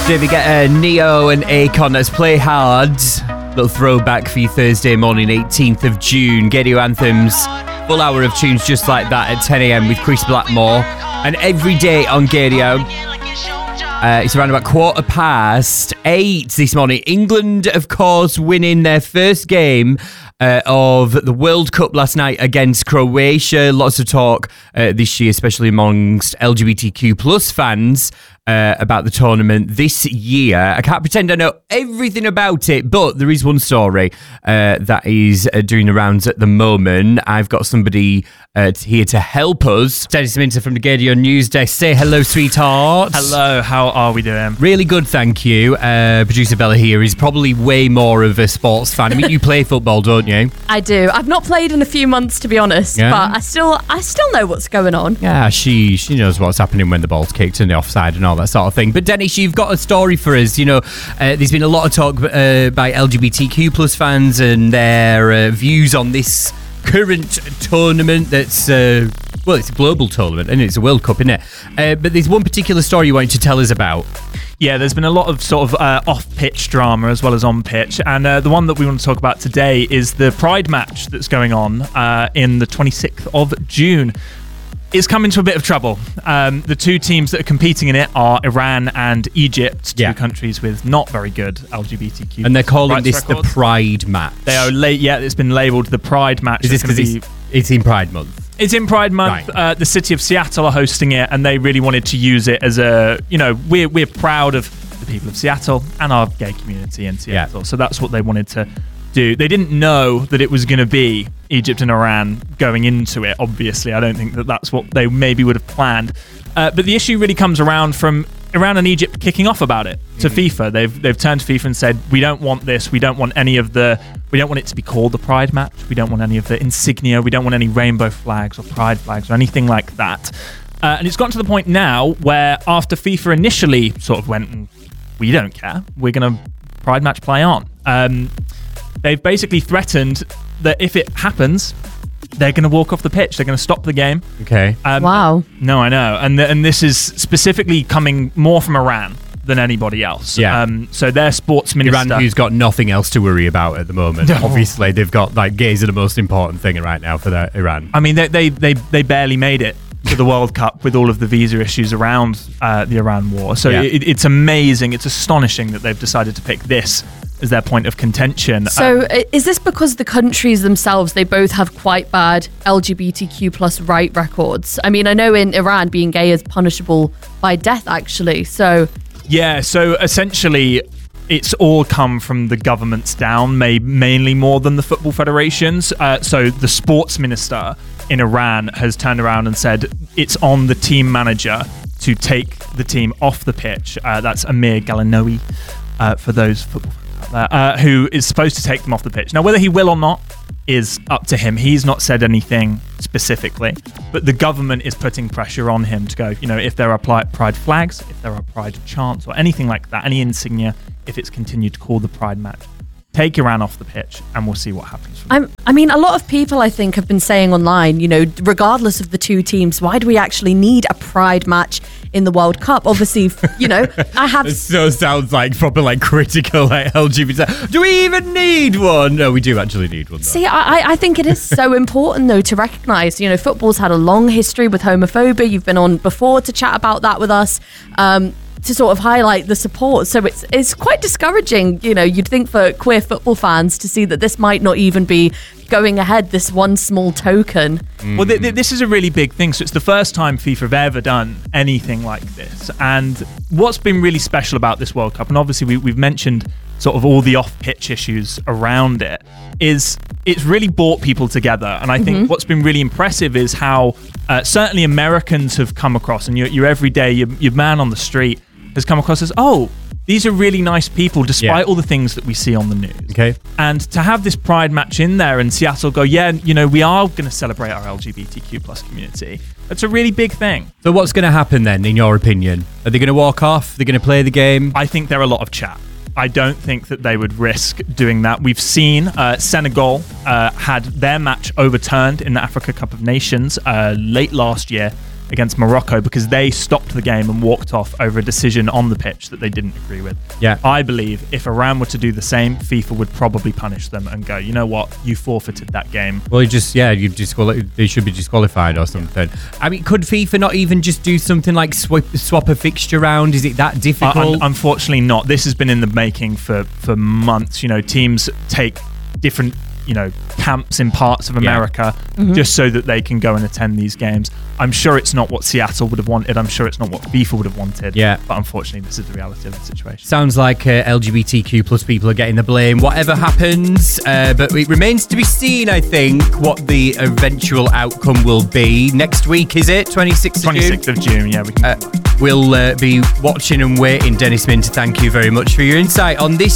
David Guetta, Neo and Akon. Let's play hard. Little throwback for you Thursday morning, 18th of June. Gaydio Anthems. Full hour of tunes just like that at 10 a.m. with Chris Blackmore. And every day on Gaydio, it's around about 8:15 this morning. England, of course, winning their first game of the World Cup last night against Croatia. Lots of talk this year, especially amongst LGBTQ plus fans, about the tournament this year. I can't pretend I know everything about it, but there is one story that is doing the rounds at the moment. I've got somebody here to help us. Dennis Minter from the Gaydio News Desk. Say hello, sweetheart. Hello, how are we doing? Really good, thank you. Producer Bella here is probably way more of a sports fan. I mean, you play football, don't you? I do. I've not played in a few months, to be honest, but I still know what's going on. Yeah, she knows what's happening when the ball's kicked and the offside and all that sort of thing. But Dennis, you've got a story for us. You know, there's been a lot of talk by LGBTQ plus fans and their views on this current tournament that's well, it's a global tournament and it's a World Cup, isn't it? But there's one particular story you wanted to tell us about. Yeah, there's been a lot of sort of off-pitch drama as well as on-pitch, and the one that we want to talk about today is the Pride match that's going on in the 26th of June. It's come into a bit of trouble. The two teams that are competing in it are Iran and Egypt, two countries with not very good LGBTQ. And they're calling this records. the Pride match. They are it's been labelled the Pride match. Is this because it's in Pride Month? It's in Pride Month. Right. The city of Seattle are hosting it, and they really wanted to use it as a, we're proud of the people of Seattle and our gay community in Seattle. Yeah. So that's what they wanted to do. They didn't know that it was going to be Egypt and Iran going into it, obviously. I don't think that that's what they maybe would have planned. But the issue really comes around from Iran and Egypt kicking off about it to FIFA. They've turned to FIFA and said, we don't want this. We don't want it to be called the Pride match. We don't want any of the insignia. We don't want any rainbow flags or pride flags or anything like that. And it's gotten to the point now where after FIFA initially sort of went, we don't care. We're going to Pride match play on. They've basically threatened that if it happens, they're going to walk off the pitch. They're going to stop the game. Okay. Wow. No, I know. And this is specifically coming more from Iran than anybody else. Yeah. So their sports minister... Iran, who's got nothing else to worry about at the moment. No. Obviously, they've got, gays are the most important thing right now for Iran. I mean, they barely made it to the World Cup with all of the visa issues around the Iran war. So it's amazing. It's astonishing that they've decided to pick this as their point of contention. So is this because the countries themselves, they both have quite bad LGBTQ plus right records? I mean, I know in Iran being gay is punishable by death, actually. So yeah, so essentially it's all come from the governments down, mainly more than the football federations. So the sports minister in Iran has turned around and said it's on the team manager to take the team off the pitch. That's Amir Galanoui, for those football who is supposed to take them off the pitch. Now, whether he will or not is up to him. He's not said anything specifically, but the government is putting pressure on him to go, if there are pride flags, if there are pride chants or anything like that, any insignia, if it's continued to call the Pride match, take Iran off the pitch and we'll see what happens from there. I mean, a lot of people, I think, have been saying online, regardless of the two teams, why do we actually need a Pride match in the World Cup? Obviously, I have... It so sounds like proper critical LGBT. Do we even need one? No, we do actually need one, though. See, I think it is so important, though, to recognise, football's had a long history with homophobia. You've been on before to chat about that with us. To sort of highlight the support. So it's quite discouraging, you'd think for queer football fans to see that this might not even be going ahead, this one small token. Well, this is a really big thing. So it's the first time FIFA have ever done anything like this. And what's been really special about this World Cup, and obviously we've mentioned sort of all the off-pitch issues around it, is it's really brought people together. And I think what's been really impressive is how certainly Americans have come across, and your everyday, your man on the street has come across as, these are really nice people despite all the things that we see on the news. Okay. And to have this Pride match in there and Seattle go, we are going to celebrate our LGBTQ plus community. That's a really big thing. So what's going to happen then, in your opinion? Are they going to walk off? Are they going to play the game? I think there are a lot of chat. I don't think that they would risk doing that. We've seen Senegal had their match overturned in the Africa Cup of Nations late last year against Morocco because they stopped the game and walked off over a decision on the pitch that they didn't agree with. Yeah. I believe if Iran were to do the same, FIFA would probably punish them and go, you know what, you forfeited that game. Well, they should be disqualified or something. I mean, could FIFA not even just do something like swap a fixture around? Is it that difficult? Unfortunately not. This has been in the making for months. Teams take different camps in parts of America just so that they can go and attend these games. I'm sure it's not what Seattle would have wanted. I'm sure it's not what FIFA would have wanted. Yeah. But unfortunately, this is the reality of the situation. Sounds like LGBTQ plus people are getting the blame, whatever happens. But it remains to be seen, I think, what the eventual outcome will be. Next week, is it? 26th of June, yeah. We'll be watching and waiting. Dennis Minter, thank you very much for your insight on this